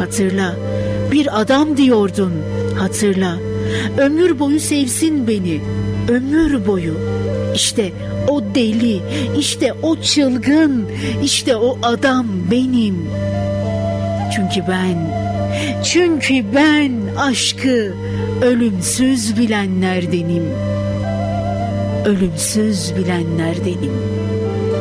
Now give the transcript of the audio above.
hatırla, bir adam diyordun, hatırla. Ömür boyu sevsin beni, ömür boyu. İşte o deli, işte o çılgın, işte o adam benim. Çünkü ben aşkı ölümsüz bilenlerdenim. Ölümsüz bilenlerdenim.